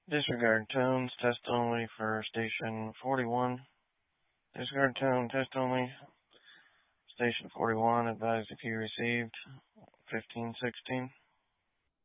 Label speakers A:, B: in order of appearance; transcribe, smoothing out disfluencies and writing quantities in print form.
A: Disregard tones, test only for station 41. Disregard tone, test only. Station 41, advised if you received 1516.